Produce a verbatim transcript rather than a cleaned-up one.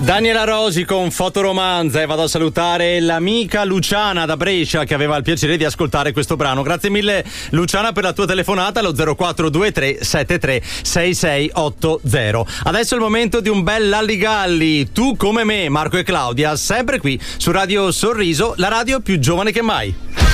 Daniela Rosi con Fotoromanza, e vado a salutare l'amica Luciana da Brescia che aveva il piacere di ascoltare questo brano. Grazie mille Luciana per la tua telefonata allo zero quattro due tre sette tre sei sei otto zero. Adesso è il momento di un bel Lalligalli, tu come me, Marco e Claudia, sempre qui su Radio Sorriso, la radio più giovane che mai.